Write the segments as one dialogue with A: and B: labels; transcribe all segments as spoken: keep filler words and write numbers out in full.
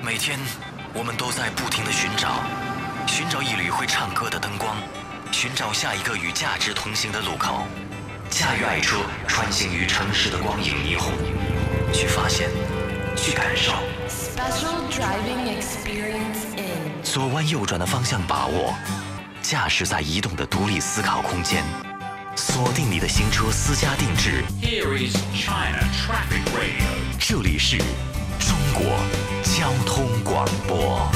A: 每天我们都在不停地寻找，寻找一缕会唱歌的灯光，寻找下一个与价值同行的路口。驾驭爱车，穿行于城市的光影霓虹，去发现，去感受。
B: Special driving experience in
A: 左弯右转的方向把握，驾驶在移动的独立思考空间，锁定你的新车私家定制。
C: Here is China Traffic Radio。
A: 这里是中国交通广播。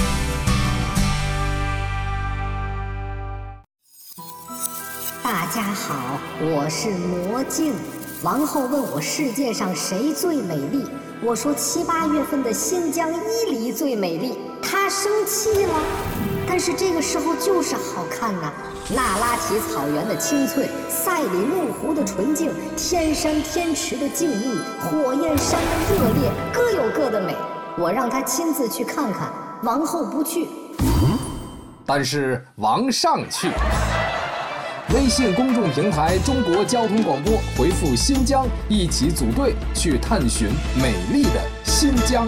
D: 大家好，我是魔镜。王后问我世界上谁最美丽，我说七八月份的新疆伊犁最美丽。她生气了，但是这个时候就是好看呐、啊。那拉提草原的青翠，赛里木湖的纯净，天山天池的静谧，火焰山的热烈，各有各的美。我让她亲自去看看，王后不去。
E: 嗯，但是王上去。微信公众平台中国交通广播回复新疆，一起组队去探寻美丽的新疆。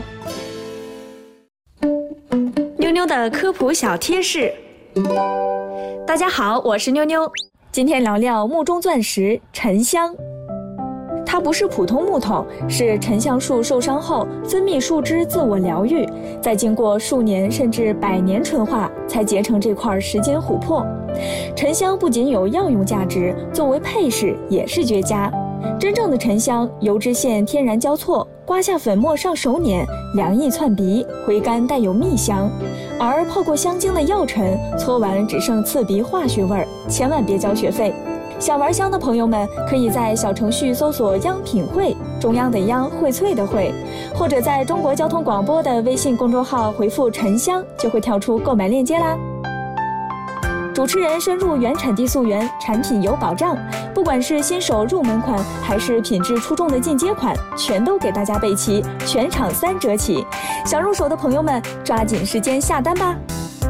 F: 妞妞的科普小贴士。大家好，我是妞妞，今天聊聊木中钻石沉香。它不是普通木头，是沉香树受伤后分泌树脂自我疗愈，再经过数年甚至百年纯化，才结成这块时间琥珀。沉香不仅有药用价值，作为配饰也是绝佳。真正的沉香油脂线天然交错，刮下粉末上手捻，凉意窜鼻，回甘带有蜜香。而泡过香精的药尘，搓完只剩刺鼻化学味儿，千万别交学费。想玩香的朋友们，可以在小程序搜索央品汇，中央的央，荟萃的荟，或者在中国交通广播的微信公众号回复沉香，就会跳出购买链接啦。主持人深入原产地溯源，产品有保障，不管是新手入门款，还是品质出众的进阶款，全都给大家备齐，全场三折起。想入手的朋友们，抓紧时间下单吧。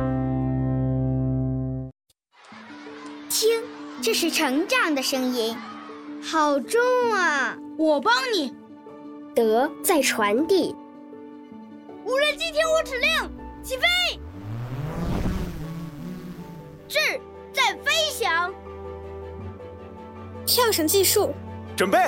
G: 听，这是成长的声音，好重啊！
H: 我帮你。
G: 德在传递。
H: 无人机听我指令，起飞！智在飞翔。
G: 跳绳技术，
I: 准备。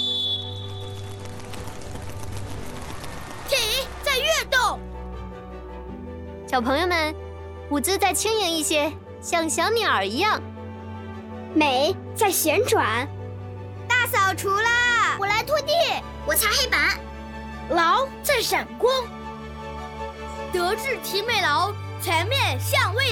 H: 体在跃动。
J: 小朋友们，舞姿再轻盈一些，像小鸟儿一样。
G: 美在旋转。
H: 大扫除啦！
G: 我来拖地，我擦黑板。
H: 劳在闪光。德智体美劳，全面向未